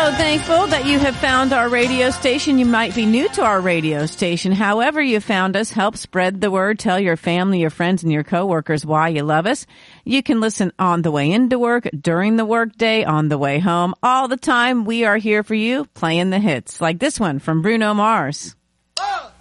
So thankful that you have found our radio station. You might be new to our radio station. However you found us, help spread the word. Tell your family, your friends, and your coworkers why you love us. You can listen on the way into work, during the workday, on the way home. All the time, we are here for you, playing the hits, like this one from Bruno Mars.